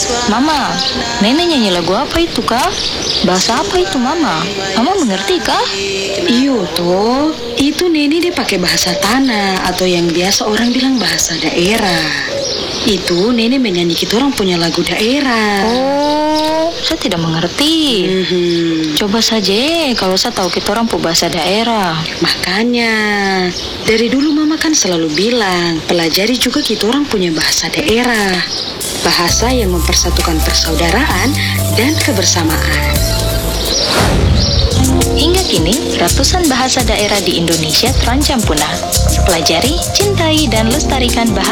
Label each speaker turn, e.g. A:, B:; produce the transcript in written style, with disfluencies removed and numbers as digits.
A: Mama, nenek nyanyi lagu apa itu kah? Bahasa apa itu Mama? Mama mengerti kah?
B: Iyo toh, itu nenek dia pakai bahasa tanah atau yang biasa orang bilang bahasa daerah. Itu nenek menyanyi kita orang punya lagu daerah.
A: Oh, saya tidak mengerti. Coba saja kalau saya tahu kita orang bahasa daerah.
B: Makanya, dari dulu Mama kan selalu bilang, pelajari juga kita orang punya bahasa daerah. Bahasa yang mempersatukan persaudaraan dan kebersamaan.
A: Hingga kini, ratusan bahasa daerah di Indonesia terancam punah. Pelajari, cintai, dan lestarikan bahasa